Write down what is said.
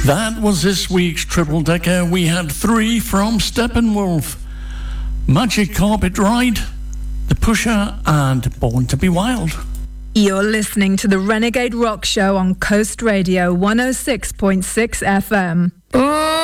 That was this week's Triple Decker. We had 3 from Steppenwolf: Magic Carpet Ride, The Pusher, and Born to Be Wild. You're listening to the Renegade Rock Show on Coast Radio 106.6 FM.